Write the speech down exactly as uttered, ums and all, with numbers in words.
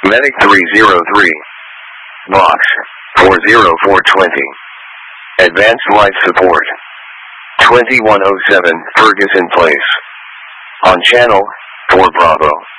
Medic three zero three. Box four zero four twenty. Advanced Life Support. twenty-one oh seven, Ferguson Place. On channel four Bravo.